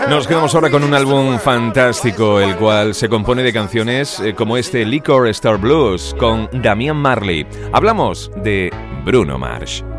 Nos quedamos ahora con un álbum fantástico, el cual se compone de canciones como este Liquor Store Blues con Damian Marley. Hablamos de Bruno Mars.